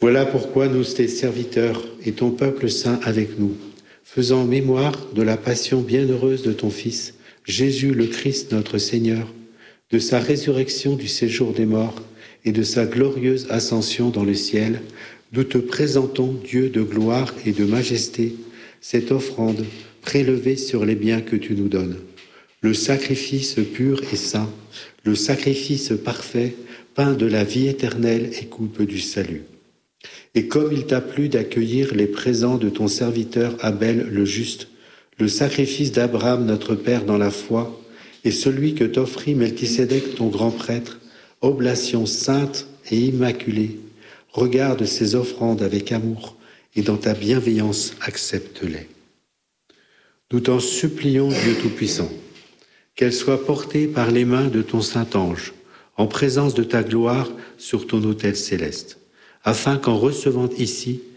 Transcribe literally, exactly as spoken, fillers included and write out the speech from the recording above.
Voilà pourquoi nous, tes serviteurs, et ton peuple saint avec nous, faisant mémoire de la passion bienheureuse de ton Fils, Jésus le Christ notre Seigneur, de sa résurrection du séjour des morts et de sa glorieuse ascension dans le ciel, nous te présentons, Dieu de gloire et de majesté, cette offrande prélevée sur les biens que tu nous donnes. Le sacrifice pur et saint, le sacrifice parfait, pain de la vie éternelle et coupe du salut. Et comme il t'a plu d'accueillir les présents de ton serviteur Abel le juste, le sacrifice d'Abraham notre Père dans la foi, et celui que t'offrit Melchisédek ton grand prêtre, oblation sainte et immaculée, regarde ces offrandes avec amour et dans ta bienveillance accepte-les. Nous t'en supplions, Dieu Tout-Puissant, qu'elles soient portées par les mains de ton Saint-Ange, en présence de ta gloire sur ton autel céleste, afin qu'en recevant ici